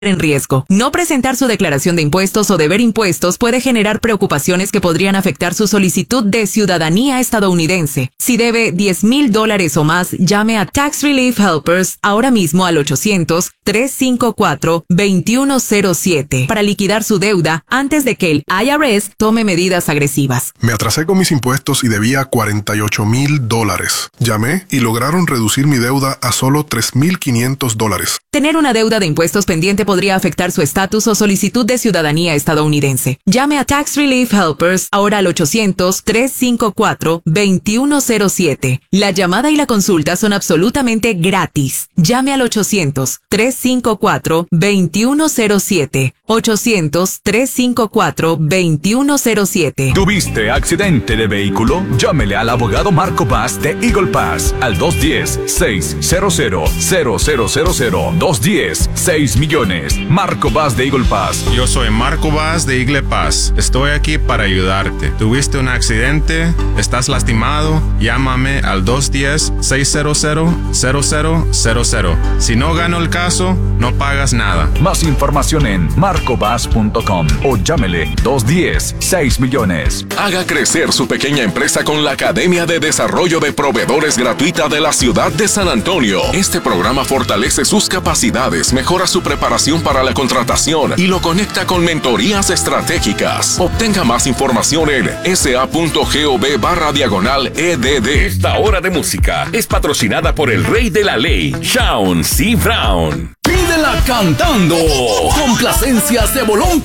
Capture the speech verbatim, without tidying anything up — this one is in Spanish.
en riesgo. No presentar su declaración de impuestos o deber impuestos puede generar preocupaciones que podrían afectar su solicitud de ciudadanía estadounidense. Si debe diez mil dólares o más, llame a Tax Relief Helpers ahora mismo al ochocientos, trescientos cincuenta y cuatro, veintiuno cero siete para liquidar su deuda antes de que el I R S tome medidas agresivas. Me atrasé con mis impuestos y debía cuarenta y ocho mil dólares. Llamé y lograron reducir mi deuda a solo tres mil quinientos dólares. Tener una deuda de impuestos pendiente podría afectar su estatus o solicitud de ciudadanía estadounidense. Llame a Tax Relief Helpers ahora al ochocientos, trescientos cincuenta y cuatro, veintiuno cero siete. La llamada y la consulta son absolutamente gratis. Llame al ochocientos, trescientos cincuenta y cuatro, veintiuno cero siete. ochocientos, trescientos cincuenta y cuatro, veintiuno cero siete. ¿Tuviste accidente de vehículo? Llámele al abogado Marco Paz de Eagle Pass al dos uno cero, seis cero cero, cero cero cero cero. dos uno cero, seis millones. Marco Paz de Eagle Pass. Yo soy Marco Paz de Eagle Pass. Estoy aquí para ayudarte. ¿Tuviste un accidente? ¿Estás lastimado? Llámame al dos uno cero, seis cero cero, cero cero cero cero. Si no gano el caso, no pagas nada. Más información en marco paz punto com o llámele dos uno cero, seis millones. Haga crecer su pequeña empresa con la Academia de Desarrollo de Proveedores gratuita de la ciudad de San Antonio. Este programa fortalece sus capacidades, mejora su preparación para la contratación y lo conecta con mentorías estratégicas. Obtenga más información en sa.gov barra diagonal edd. Esta hora de música es patrocinada por el rey de la ley, Shawn C. Brown. Pídela cantando. Complacencias de Bolón